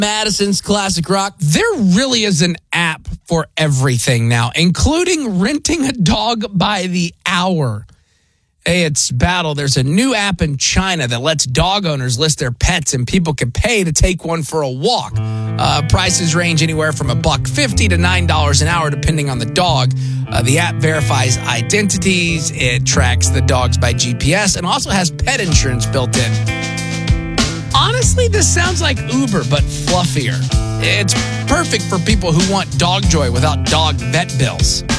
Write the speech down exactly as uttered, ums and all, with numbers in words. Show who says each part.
Speaker 1: Madison's Classic Rock. There really is an app for everything now, including renting a dog by the hour. Hey, it's Battle. There's a new app in China that lets dog owners list their pets and people can pay to take one for a walk. Uh, prices range anywhere from a buck fifty to nine dollars an hour, depending on the dog. Uh, the app verifies identities. It tracks the dogs by G P S and also has pet insurance built in. Honestly, this sounds like Uber, but fluffier. It's perfect for people who want dog joy without dog vet bills.